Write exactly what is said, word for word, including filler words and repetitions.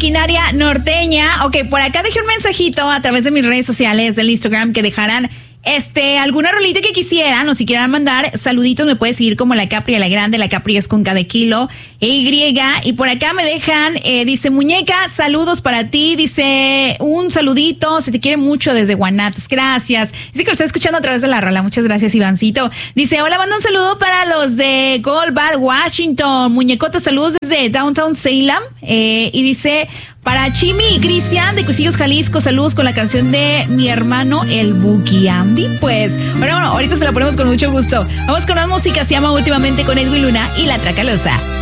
maquinaria norteña. Ok, por acá dejé un mensajito a través de mis redes sociales del Instagram que dejaran Este, alguna rolita que quisieran o si quieran mandar saluditos, me puedes seguir como La Capri a la Grande. La Capri es con cada kilo e Y. Y por acá me dejan, eh, dice, muñeca, saludos para ti. Dice, un saludito, se te quiere mucho desde Guanatos. Gracias. Dice que lo está escuchando a través de la rola. Muchas gracias, Ivancito. Dice, hola, manda un saludo para los de Gold Bar, Washington. Muñecota, saludos desde Downtown Salem. Eh, y dice, para Chimi y Cristian de Cusillos, Jalisco, saludos con la canción de mi hermano, el Bukiambi. Pues, bueno, bueno, ahorita se la ponemos con mucho gusto. Vamos con más música, se llama Últimamente con Edwin Luna y La Tracalosa.